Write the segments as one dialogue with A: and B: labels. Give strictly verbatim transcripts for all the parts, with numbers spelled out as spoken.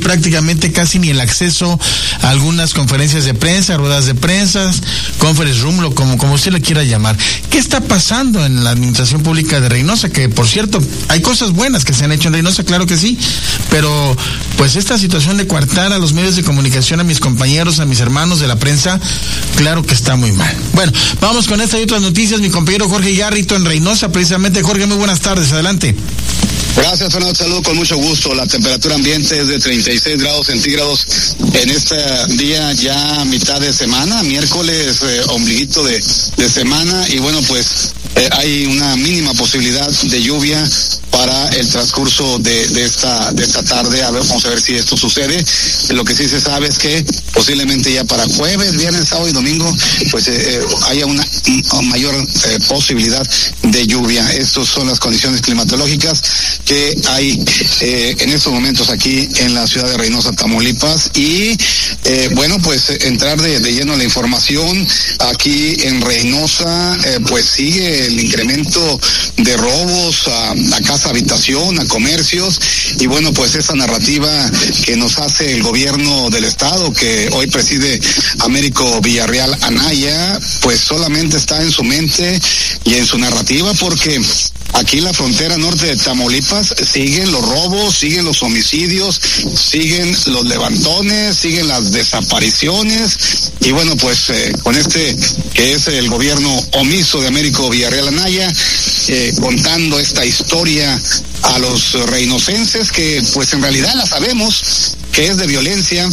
A: prácticamente casi ni el acceso a algunas conferencias de prensa, ruedas de prensa, conference room, lo, como, como usted le quiera llamar. ¿Qué está pasando en la administración pública de Reynosa? Que, por cierto, hay cosas buenas que se han hecho en Reynosa, claro que sí, pero pues esta situación de coartar a los medios de comunicación, a mis compañeros, a mis hermanos de la prensa, claro que está muy mal. Bueno, vamos con esta y otras noticias. Mi compañero Jorge Yarrito en Reynosa, precisamente. Jorge, muy buenas tardes, adelante.
B: Gracias, Fernando, saludo con mucho gusto. La temperatura ambiente es de treinta y seis grados centígrados en este día ya mitad de semana, miércoles, eh, ombliguito de, de semana, y bueno, pues eh, hay una mínima posibilidad de lluvia para el transcurso de, de esta de esta tarde. A ver, vamos a ver si esto sucede. Lo que sí se sabe es que posiblemente ya para jueves, viernes, sábado y domingo, pues eh, haya una, una mayor eh, posibilidad de lluvia. Estas son las condiciones climatológicas que hay eh, en estos momentos aquí en la ciudad de Reynosa, Tamaulipas. Y eh, bueno, pues entrar de, de lleno a la información. Aquí en Reynosa, eh, pues sigue el incremento de robos a, a casa habitación, a comercios, y bueno, pues esa narrativa que nos hace el gobierno del estado, que hoy preside Américo Villarreal Anaya, pues solamente está en su mente y en su narrativa, porque aquí en la frontera norte de Tamaulipas siguen los robos, siguen los homicidios, siguen los levantones, siguen las desapariciones, y bueno, pues eh, con este que es el gobierno omiso de Américo Villarreal Anaya, eh, contando esta historia a los reinocenses, que pues en realidad la sabemos que es de violencia,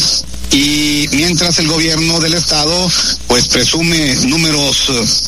B: y mientras el gobierno del estado pues presume números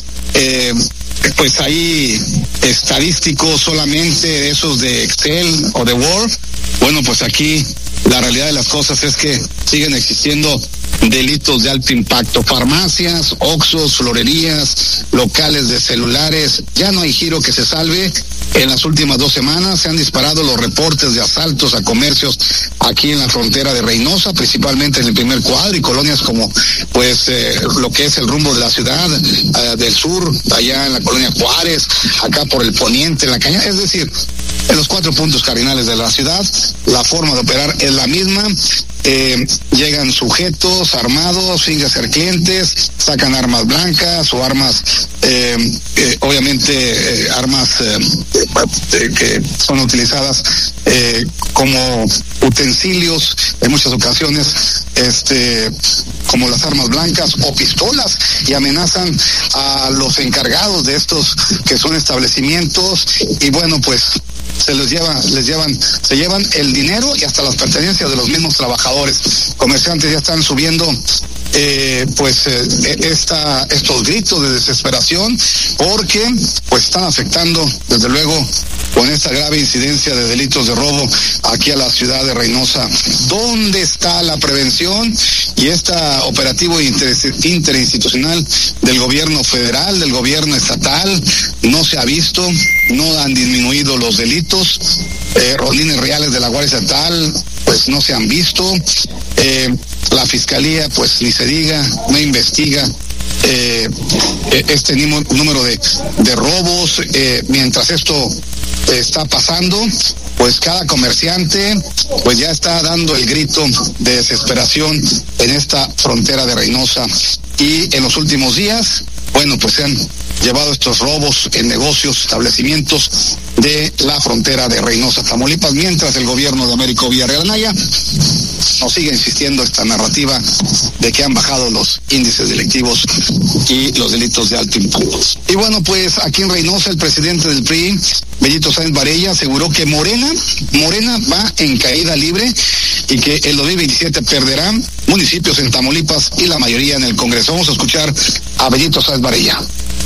B: eh, pues ahí estadísticos solamente esos de Excel o de Word. Bueno, pues aquí la realidad de las cosas es que siguen existiendo delitos de alto impacto. Farmacias, oxxos, florerías, locales de celulares, ya no hay giro que se salve. En las últimas dos semanas se han disparado los reportes de asaltos a comercios aquí en la frontera de Reynosa, principalmente en el primer cuadro, y colonias como pues eh, lo que es el rumbo de la ciudad eh, del sur, allá en la colonia Juárez, acá por el poniente, en la cañada, es decir, en los cuatro puntos cardinales de la ciudad. La forma de operar es la misma. Eh, llegan sujetos armados, fingen ser clientes, sacan armas blancas o armas, eh, eh, obviamente eh, armas eh, eh, que son utilizadas eh, como utensilios en muchas ocasiones, este, como las armas blancas o pistolas, y amenazan a los encargados de estos que son establecimientos, y bueno, pues se les lleva, les llevan, se llevan el dinero y hasta las pertenencias de los mismos trabajadores. Comerciantes ya están subiendo eh, pues eh, esta, estos gritos de desesperación, porque pues están afectando desde luego con esta grave incidencia de delitos de robo aquí a la ciudad de Reynosa. ¿Dónde está la prevención y este operativo inter, interinstitucional del gobierno federal, del gobierno estatal? No se ha visto, no han disminuido los delitos, eh, rondines reales de la Guardia Estatal pues no se han visto, eh, la Fiscalía pues ni se diga, no investiga eh, este número de, de robos. Eh, mientras esto está pasando, pues cada comerciante pues ya está dando el grito de desesperación en esta frontera de Reynosa. Y en los últimos días, bueno, pues se han llevado estos robos en negocios, establecimientos de la frontera de Reynosa, Tamaulipas, mientras el gobierno de Américo Villarreal Anaya nos sigue insistiendo esta narrativa de que han bajado los índices delictivos y los delitos de alto impacto. Y bueno, pues aquí en Reynosa el presidente del P R I, Benito Sáenz Varella, aseguró que Morena, Morena va en caída libre y que el dos mil veintisiete perderá municipios en Tamaulipas y la mayoría en el Congreso. Vamos a escuchar a Benito Sáenz Varella.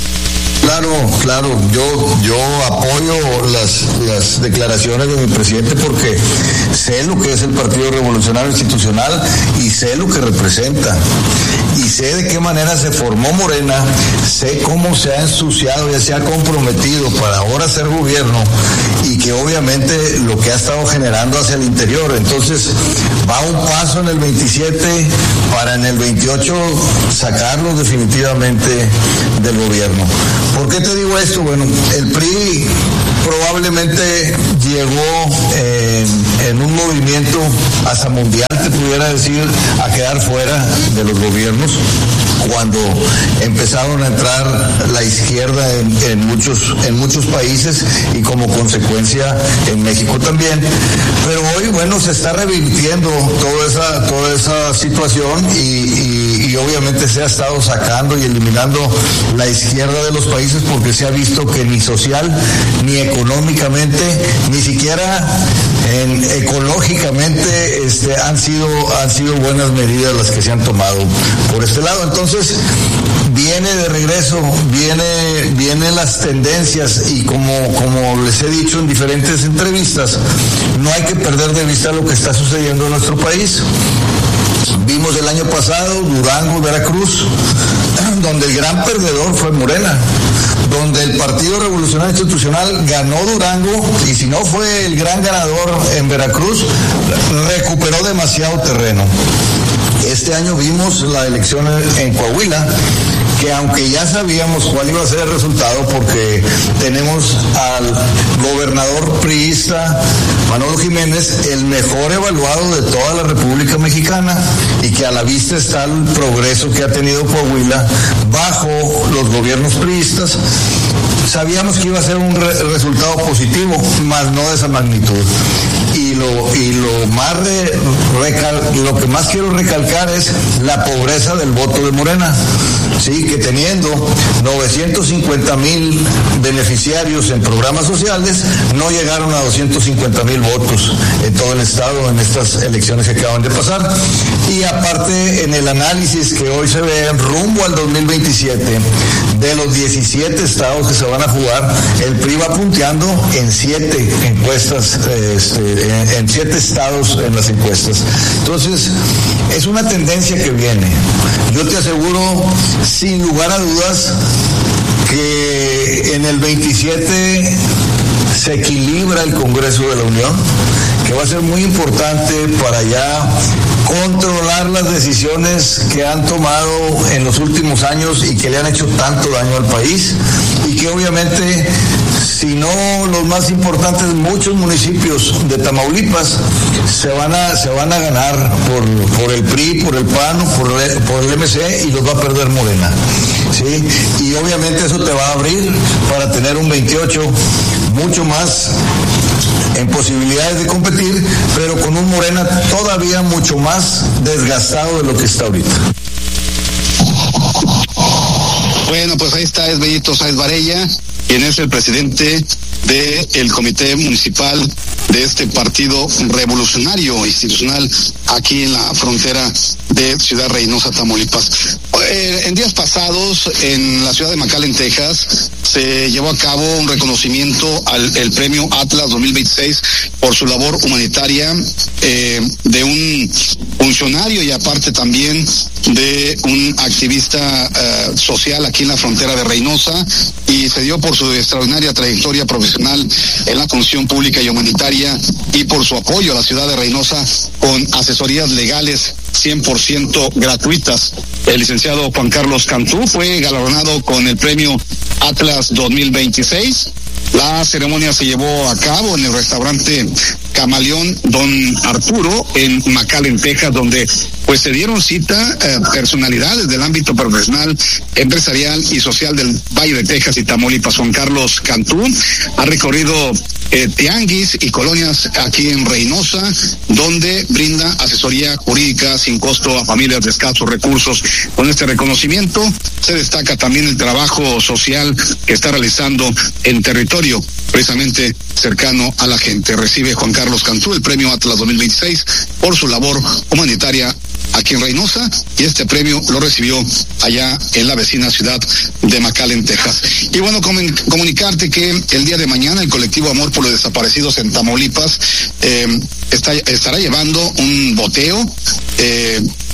C: Claro, claro, yo yo apoyo las, las declaraciones de mi presidente porque sé lo que es el Partido Revolucionario Institucional y sé lo que representa. y sé de qué manera se formó Morena, sé cómo se ha ensuciado y se ha comprometido para ahora ser gobierno y que obviamente lo que ha estado generando hacia el interior. Entonces va un paso en el veintisiete para en el veintiocho sacarlos definitivamente del gobierno. ¿Por qué te digo esto? Bueno, el P R I probablemente llegó eh, en un movimiento hasta mundial, te pudiera decir, a quedar fuera de los gobiernos cuando empezaron a entrar la izquierda en, en muchos en muchos países y como consecuencia en México también. Pero hoy, bueno, se está revirtiendo toda esa toda esa situación y, y, y obviamente se ha estado sacando y eliminando la izquierda de los países porque se ha visto que ni social ni económicamente ni siquiera en, ecológicamente este, han sido han sido buenas medidas las que se han tomado por este lado. Entonces viene de regreso, viene vienen las tendencias y como como les he dicho en diferentes entrevistas, no hay que perder de vista lo que está sucediendo en nuestro país. Vimos el año pasado Durango, Veracruz, donde el gran perdedor fue Morena, donde el Partido Revolucionario Institucional ganó Durango y si no fue el gran ganador en Veracruz, recuperó demasiado terreno. Este año vimos la elección en Coahuila, que aunque ya sabíamos cuál iba a ser el resultado, porque tenemos al gobernador priista Manolo Jiménez, el mejor evaluado de toda la República Mexicana, y que a la vista está el progreso que ha tenido Coahuila bajo los gobiernos priistas, sabíamos que iba a ser un re- resultado positivo, más no de esa magnitud. Y lo, y lo más re, recal, lo que más quiero recalcar es la pobreza del voto de Morena, sí, que teniendo novecientos cincuenta mil beneficiarios en programas sociales, no llegaron a doscientos cincuenta mil votos en todo el estado en estas elecciones que acaban de pasar. Y aparte, en el análisis que hoy se ve rumbo al dos mil veintisiete, de los diecisiete estados que se van a jugar, el P R I va punteando en siete encuestas, este, en, en siete estados en las encuestas. Entonces, es una tendencia que viene. Yo te aseguro, sin lugar a dudas, que en el veintisiete se equilibra el Congreso de la Unión, que va a ser muy importante para ya controlar las decisiones que han tomado en los últimos años y que le han hecho tanto daño al país, y que obviamente, si no los más importantes, muchos municipios de Tamaulipas se van a se van a ganar por, por el P R I, por el P A N, por el, por el M C, y los va a perder Morena, ¿sí? Y obviamente eso te va a abrir para tener un veintiocho mucho más en posibilidades de competir, pero con un Morena todavía mucho más desgastado de lo que está ahorita.
B: Bueno, pues ahí está, es Benito Sáenz Varella, quien es el presidente del Comité Municipal de este Partido Revolucionario Institucional aquí en la frontera de Ciudad Reynosa, Tamaulipas. Eh, en días pasados, en la ciudad de McAllen, Texas, se llevó a cabo un reconocimiento al el premio Atlas dos mil veintiséis por su labor humanitaria eh, de un funcionario y aparte también de un activista eh, social aquí en la frontera de Reynosa, y se dio por su extraordinaria trayectoria profesional en la función pública y humanitaria y por su apoyo a la ciudad de Reynosa con asesorías legales cien por ciento gratuitas. El licenciado Juan Carlos Cantú fue galardonado con el premio Atlas dos mil veintiséis. La ceremonia se llevó a cabo en el restaurante Camaleón Don Arturo en McAllen, Texas, donde pues se dieron cita eh, personalidades del ámbito profesional, empresarial y social del Valle de Texas y Tamaulipas. Juan Carlos Cantú ha recorrido eh, tianguis y colonias aquí en Reynosa, donde brinda asesoría jurídica sin costo a familias de escasos recursos. Con este reconocimiento se destaca también el trabajo social que está realizando en territorio precisamente cercano a la gente. Recibe Juan Carlos Cantú el premio Atlas dos mil veintiséis por su labor humanitaria aquí en Reynosa, y este premio lo recibió allá en la vecina ciudad de McAllen, Texas. Y bueno, comun- comunicarte que el día de mañana el colectivo Amor por los Desaparecidos en Tamaulipas eh, está, estará llevando un boteo eh,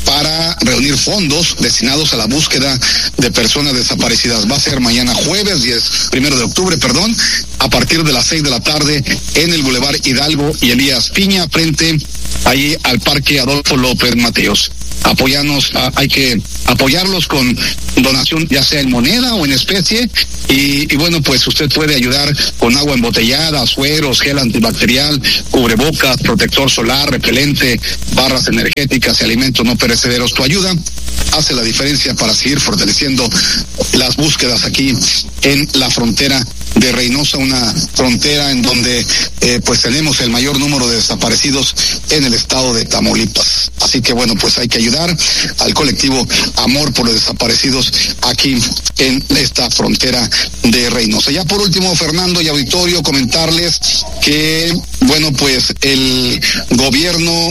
B: para reunir fondos destinados a la búsqueda de personas desaparecidas. Va a ser mañana jueves, diez, primero de octubre, perdón, a partir de las seis de la tarde en el Boulevard Hidalgo y Elías Piña, frente ahí al Parque Adolfo López Mateos. Apoyarnos, a, hay que apoyarlos con donación, ya sea en moneda o en especie, y, y bueno, pues usted puede ayudar con agua embotellada, sueros, gel antibacterial, cubrebocas, protector solar, repelente, barras energéticas y alimentos no perecederos. Tu ayuda hace la diferencia para seguir fortaleciendo las búsquedas aquí en la frontera de Reynosa, una frontera en donde eh, pues tenemos el mayor número de desaparecidos en el estado de Tamaulipas. Así que bueno, pues hay que ayudar al colectivo Amor por los Desaparecidos aquí en esta frontera de Reynosa. Ya por último, Fernando y auditorio, comentarles que bueno, pues el gobierno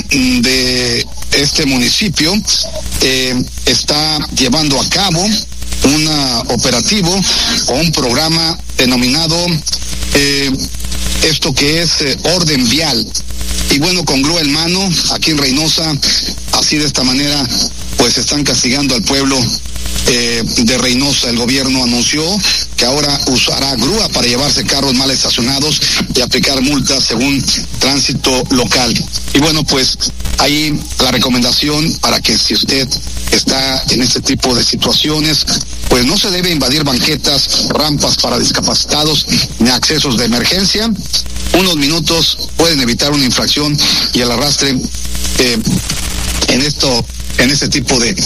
B: de este municipio eh, está llevando a cabo un operativo o un programa denominado eh, esto que es eh, orden vial. Y bueno, con grúa en mano, aquí en Reynosa, así de esta manera, pues están castigando al pueblo eh, de Reynosa. El gobierno anunció que ahora usará grúa para llevarse carros mal estacionados y aplicar multas según tránsito local. Y bueno, pues ahí la recomendación para que si usted está en este tipo de situaciones, pues no se debe invadir banquetas, rampas para discapacitados ni accesos de emergencia. Unos minutos pueden evitar una infracción y el arrastre eh, en esto, en este tipo de,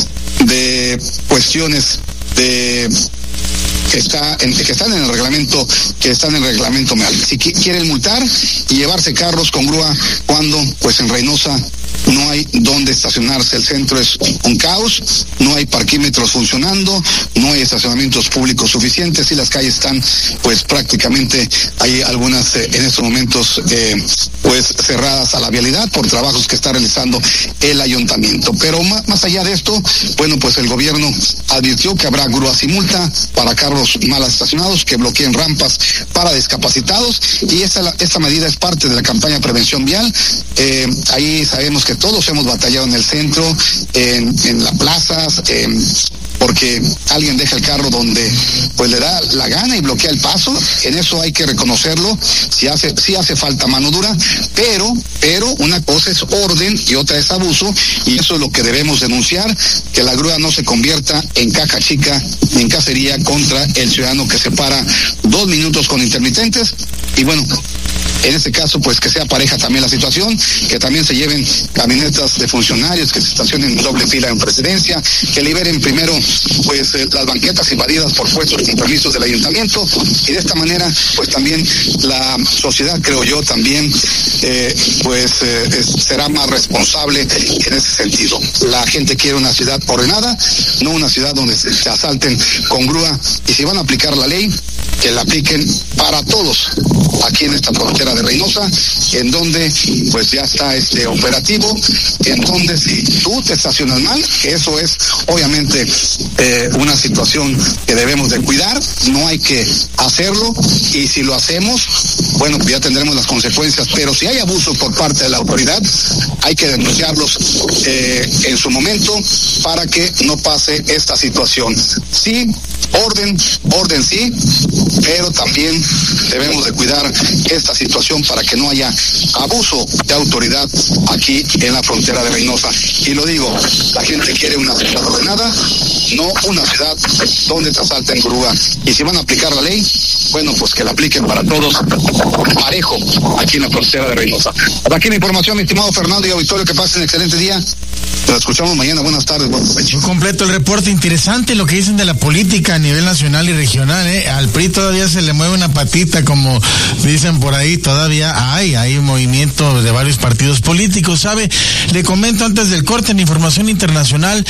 B: de cuestiones de que está en, que están en el reglamento, que están en el reglamento M E A L. Si quieren multar y llevarse carros con grúa, cuando pues en Reynosa no hay dónde estacionarse, el centro es un caos, no hay parquímetros funcionando, no hay estacionamientos públicos suficientes y las calles están pues prácticamente, hay algunas eh, en estos momentos eh, pues cerradas a la vialidad por trabajos que está realizando el ayuntamiento. Pero más, más allá de esto, bueno, pues el gobierno advirtió que habrá grúas y multa para carros mal estacionados que bloqueen rampas para discapacitados, y esta, esta medida es parte de la campaña de prevención vial. Eh, ahí sabemos que todos hemos batallado en el centro, en, en las plazas, en, porque alguien deja el carro donde pues le da la gana y bloquea el paso. En eso hay que reconocerlo, si hace, si hace falta mano dura, pero, pero una cosa es orden y otra es abuso, y eso es lo que debemos denunciar, que la grúa no se convierta en caja chica ni en cacería contra el ciudadano que se para dos minutos con intermitentes. Y bueno, en este caso, pues que sea pareja también la situación, que también se lleven camionetas de funcionarios, que se estacionen en doble fila en presidencia, que liberen primero pues eh, las banquetas invadidas por puestos con permisos del ayuntamiento, y de esta manera pues también la sociedad, creo yo, también eh, pues eh, es, será más responsable en ese sentido. La gente quiere una ciudad ordenada, no una ciudad donde se, se asalten con grúa, y si van a aplicar la ley, que la apliquen para todos aquí en esta frontera de Reynosa, en donde pues ya está este operativo, en donde si tú te estacionas mal, que eso es obviamente eh, una situación que debemos de cuidar, no hay que hacerlo, y si lo hacemos, bueno, pues ya tendremos las consecuencias. Pero si hay abuso por parte de la autoridad, hay que denunciarlos eh, en su momento para que no pase esta situación. Sí, orden, orden sí, pero también debemos de cuidar esta situación para que no haya abuso de autoridad aquí en la frontera de Reynosa. Y lo digo, la gente quiere una ciudad ordenada, no una ciudad donde te asalten grúa. Y si van a aplicar la ley, bueno, pues que la apliquen para todos parejo aquí en la frontera de Reynosa. Hasta aquí la información, mi estimado Fernando y auditorio, que pasen un excelente día. Nos escuchamos mañana. Buenas tardes, buen provecho.
A: Muy completo el reporte, interesante lo que dicen de la política a nivel nacional y regional, ¿eh? Al P R I todavía se le mueve una patita, como dicen por ahí, todavía hay, hay un movimiento de varios partidos políticos, ¿sabe? Le comento antes del corte, en información internacional,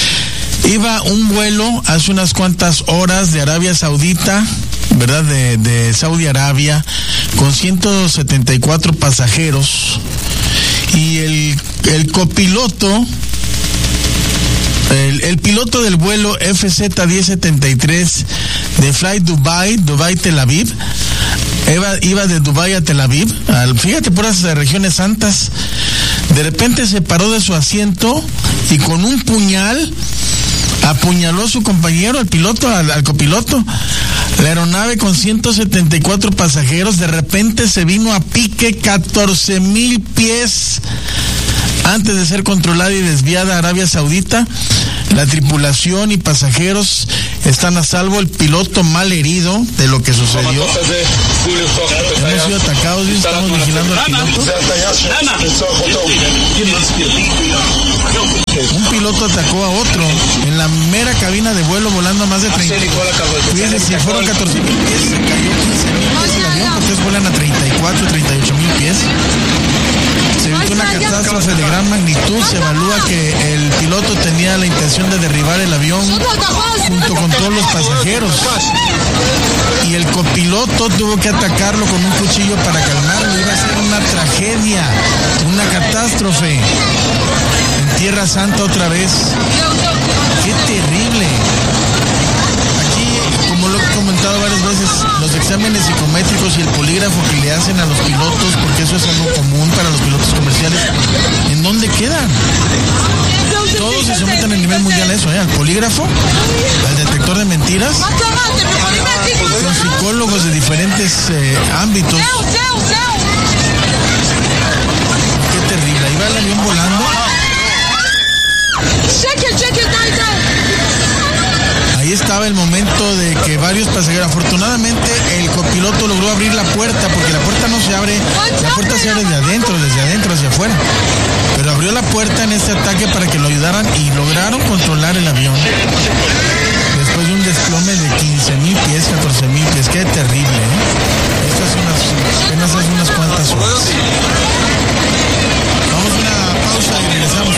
A: iba un vuelo hace unas cuantas horas de Arabia Saudita, ¿verdad? De, de Saudi Arabia, con ciento setenta y cuatro pasajeros, y el, el copiloto, El, el piloto del vuelo F Z diez setenta y tres de Flight Dubai, Dubai Tel Aviv, iba, iba de Dubai a Tel Aviv, al, fíjate, puras regiones santas, De repente se paró de su asiento y con un puñal apuñaló a su compañero, al piloto, al, al copiloto. La aeronave con ciento setenta y cuatro pasajeros de repente se vino a pique catorce mil pies antes de ser controlada y desviada a Arabia Saudita. La tripulación y pasajeros están a salvo, el piloto mal herido de lo que sucedió. Hemos sido atacados y estamos vigilando al piloto. Un piloto atacó a otro en la mera cabina de vuelo volando a más de treinta. Fíjense, si fueron catorce mil pies, se cayó quince mil pies el avión, porque ustedes vuelan a treinta y cuatro, treinta y ocho mil pies. Se evitó una catástrofe de gran magnitud. Se evalúa que el piloto tenía la intención de derribar el avión junto con todos los pasajeros. Y el copiloto tuvo que atacarlo con un cuchillo para calmarlo. Iba a ser una tragedia, una catástrofe. En Tierra Santa otra vez. ¡Qué terrible! Aquí, como lo he comentado varias veces, los exámenes psicométricos y el polígrafo que le hacen a los pilotos, porque eso es algo común para los pilotos comerciales, ¿en dónde quedan? Todos se someten a nivel mundial a eso, ¿eh? Al polígrafo, al detector de mentiras, con psicólogos de diferentes eh, ámbitos. Qué terrible, ahí va el avión volando. Ahí estaba el momento de que varios pasajeros, afortunadamente el copiloto logró abrir la puerta, porque la puerta no se abre, la puerta se abre desde adentro, desde adentro hacia afuera. Pero abrió la puerta en este ataque para que lo ayudaran y lograron controlar el avión. Después de un desplome de quince mil pies, catorce mil pies, qué terrible, ¿eh? Esto hace unas, apenas hace unas cuantas horas. Vamos a una pausa y regresamos.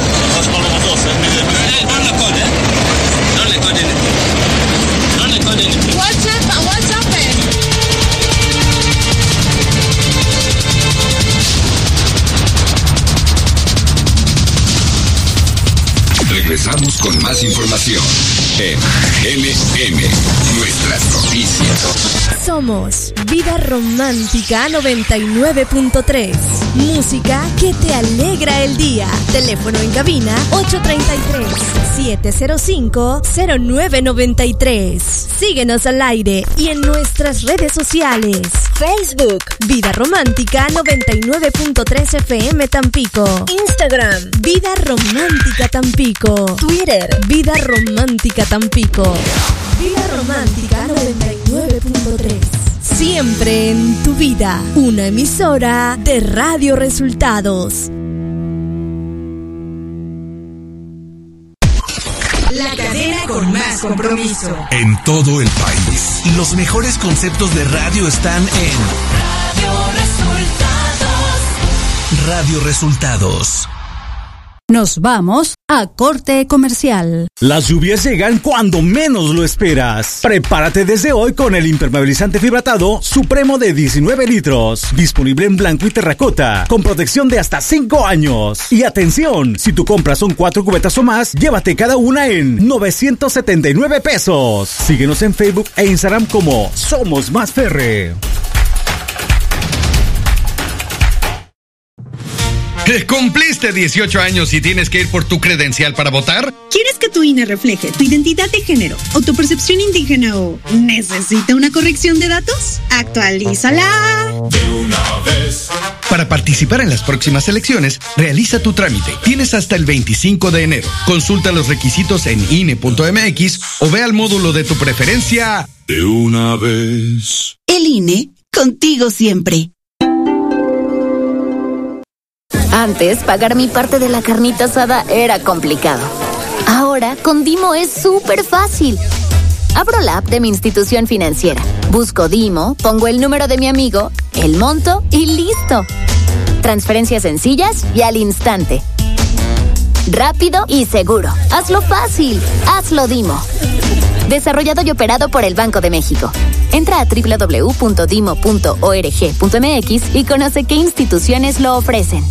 D: Regresamos con más información en N M, nuestras noticias.
E: Somos Vida Romántica noventa y nueve punto tres. Música que te alegra el día. Teléfono en cabina ocho tres tres, siete cero cinco, cero nueve nueve tres. Síguenos al aire y en nuestras redes sociales. Facebook, Vida Romántica noventa y nueve punto tres F M Tampico. Instagram, Vida Romántica Tampico. Twitter, Vida Romántica Tampico. Vida Romántica noventa y nueve punto tres. Siempre en tu vida. Una emisora de Radio Resultados.
F: La cadena con más compromiso.
G: En todo el país. Y los mejores conceptos de radio están en
F: Radio Resultados.
G: Radio Resultados.
H: Nos vamos a corte comercial.
I: Las lluvias llegan cuando menos lo esperas. Prepárate desde hoy con el impermeabilizante fibratado Supremo de diecinueve litros. Disponible en blanco y terracota, con protección de hasta cinco años. Y atención, si tu compra son cuatro cubetas o más, llévate cada una en novecientos setenta y nueve pesos. Síguenos en Facebook e Instagram como Somos Más Ferre.
J: ¿Cumpliste dieciocho años y tienes que ir por tu credencial para votar?
K: ¿Quieres que tu I N E refleje tu identidad de género o tu percepción indígena o necesita una corrección de datos? ¡Actualízala!
J: De una vez. Para participar en las próximas elecciones, realiza tu trámite. Tienes hasta el veinticinco de enero. Consulta los requisitos en I N E punto M X o ve al módulo de tu preferencia.
D: De una vez.
K: El I N E, contigo siempre.
L: Antes, pagar mi parte de la carnita asada era complicado. Ahora, con Dimo es súper fácil. Abro la app de mi institución financiera, busco Dimo, pongo el número de mi amigo, el monto y listo. Transferencias sencillas y al instante. Rápido y seguro. Hazlo fácil. Hazlo Dimo. Desarrollado y operado por el Banco de México. Entra a doble u doble u doble u punto dimo punto org punto m x y conoce qué instituciones lo ofrecen.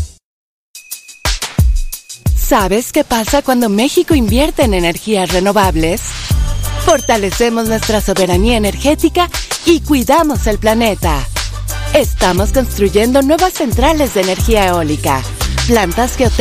M: ¿Sabes qué pasa cuando México invierte en energías renovables? Fortalecemos nuestra soberanía energética y cuidamos el planeta. Estamos construyendo nuevas centrales de energía eólica, plantas geotérmicas